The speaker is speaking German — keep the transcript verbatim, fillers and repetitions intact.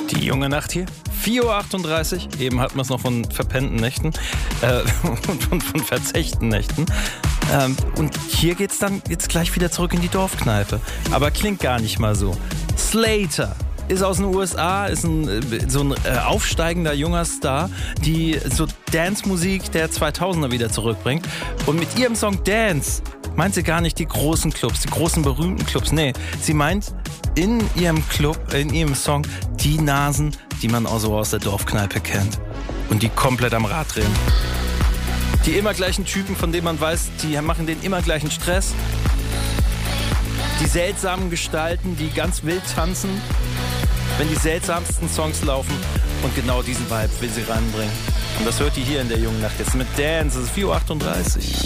Die junge Nacht hier, vier Uhr achtunddreißig. Eben hatten wir es noch von verpennten Nächten äh, und von, von verzechten Nächten. Ähm, und hier geht's dann jetzt gleich wieder zurück in die Dorfkneipe. Aber klingt gar nicht mal so. Slater ist aus den U S A, ist ein, so ein äh, aufsteigender junger Star, die so Dance-Musik der zweitausender wieder zurückbringt. Und mit ihrem Song Dance meint sie gar nicht die großen Clubs, die großen berühmten Clubs. Nee, sie meint in ihrem Club, in ihrem Song die Nasen, die man auch so aus der Dorfkneipe kennt. Und die komplett am Rad drehen. Die immer gleichen Typen, von denen man weiß, die machen den immer gleichen Stress. Die seltsamen Gestalten, die ganz wild tanzen, wenn die seltsamsten Songs laufen. Und genau diesen Vibe will sie reinbringen. Und das hört ihr hier in der jungen Nacht jetzt mit Dance. Es ist vier Uhr achtunddreißig.